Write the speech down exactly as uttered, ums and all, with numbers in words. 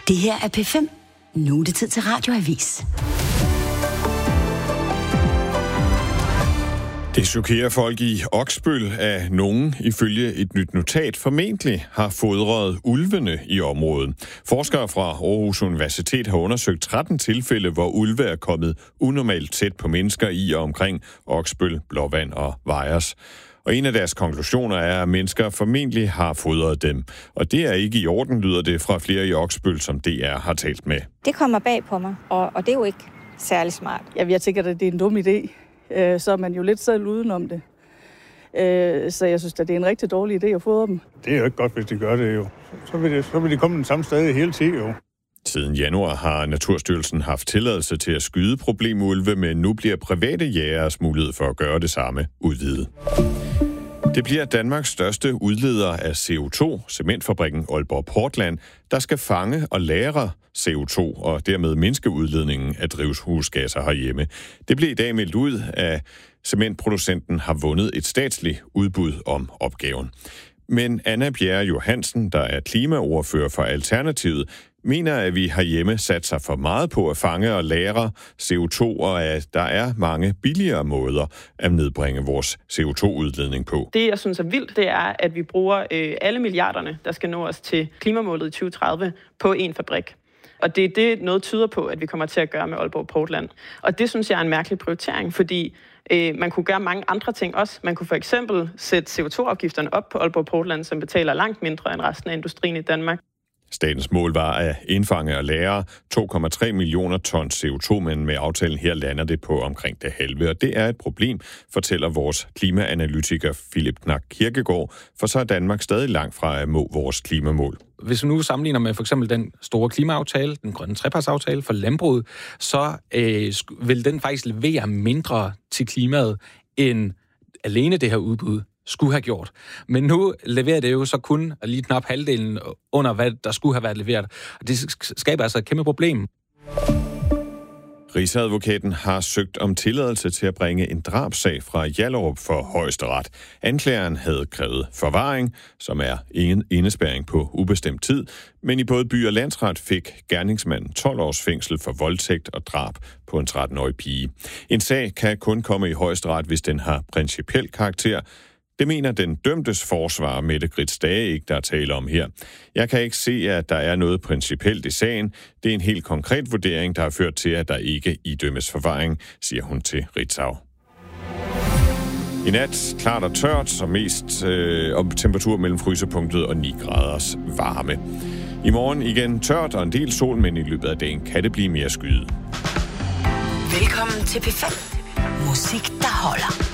Det her er P fem. Nu er det tid til Radioavis. Det chokerer folk i Oksbøl, at nogen ifølge et nyt notat formentlig har fodret ulvene i området. Forskere fra Aarhus Universitet har undersøgt tretten tilfælde, hvor ulve er kommet unormalt tæt på mennesker i og omkring Oksbøl, Blåvand og Vejers. Og en af deres konklusioner er, at mennesker formentlig har fodret dem. Og det er ikke i orden, lyder det fra flere i Oksbøl, som D R har talt med. Det kommer bag på mig, og, og det er jo ikke særlig smart. Ja, jeg tænker, at det er en dum idé. Så er man jo lidt selv udenom det. Så jeg synes, at det er en rigtig dårlig idé at fodre dem. Det er jo ikke godt, hvis de gør det jo. Så vil, det, så vil de komme den samme sted hele tiden jo. Siden januar har Naturstyrelsen haft tilladelse til at skyde problemulve, men nu bliver private jægeres mulighed for at gøre det samme udvidet. Det bliver Danmarks største udleder af C O to, cementfabrikken Aalborg Portland, der skal fange og lagre C O to og dermed mindske udledningen af drivhusgasser herhjemme. Det blev i dag meldt ud, at cementproducenten har vundet et statsligt udbud om opgaven. Men Anna Bjerre Johansen, der er klimaordfører for Alternativet, mener, at vi herhjemme satser for meget på at fange og lagre C O to, og at der er mange billigere måder at nedbringe vores C O to udledning på. Det, jeg synes er vildt, det er, at vi bruger øh, alle milliarderne, der skal nå os til klimamålet i tyve tredive, på én fabrik. Og det er det, noget tyder på, at vi kommer til at gøre med Aalborg Portland. Og det synes jeg er en mærkelig prioritering, fordi øh, man kunne gøre mange andre ting også. Man kunne for eksempel sætte C O to afgifterne op på Aalborg Portland, som betaler langt mindre end resten af industrien i Danmark. Statens mål var at indfange og lagre to komma tre millioner ton C O to, men med aftalen her lander det på omkring det halve. Og det er et problem, fortæller vores klimaanalytiker Philip Knak Kirkegaard, for så er Danmark stadig langt fra at nå vores klimamål. Hvis vi nu sammenligner med for eksempel den store klimaaftale, den grønne trepartsaftale for landbruget, så øh, vil den faktisk levere mindre til klimaet end alene det her udbud skulle have gjort. Men nu leverer det jo så kun lige knap halvdelen under, hvad der skulle have været leveret. Og det skaber altså et kæmpe problem. Rigsadvokaten har søgt om tilladelse til at bringe en drabsag fra Hjallerup for Højesteret. Anklageren havde krævet forvaring, som er ingen indespærring på ubestemt tid, men i både by og landsret fik gerningsmanden tolv års fængsel for voldtægt og drab på en tretten-årig pige. En sag kan kun komme i Højesteret, hvis den har principiel karakter. Det mener den dømtes forsvarer, Mette Grits Dage, ikke, der er tale om her. Jeg kan ikke se, at der er noget principielt i sagen. Det er en helt konkret vurdering, der har ført til, at der ikke idømmes forvaring, siger hun til Ritzau. I nat klart og tørt, og mest øh, om temperatur mellem frysepunktet og ni graders varme. I morgen igen tørt og en del sol, men i løbet af dagen kan det blive mere skyet. Velkommen til P fem. Musik, der holder.